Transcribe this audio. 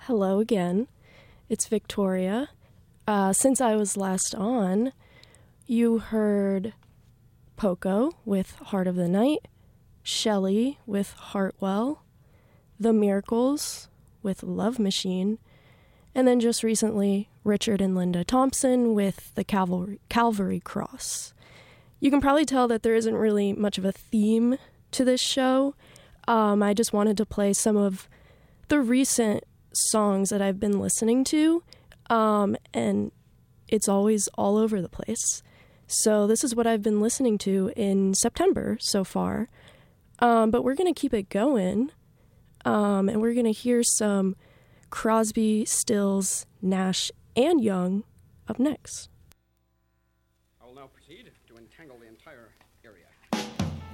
Hello again. It's Victoria. Since I was last on, you heard Poco with Heart of the Night, Shelley with Heartwell, The Miracles with Love Machine, and then just recently, Richard and Linda Thompson with the Calvary Cross. You can probably tell that there isn't really much of a theme to this show. I just wanted to play some of the recent songs that I've been listening to, and it's always all over the place. So this is what I've been listening to in September so far, but we're going to keep it going, and we're going to hear some Crosby, Stills, Nash, and Young up next. I will now proceed to entangle the entire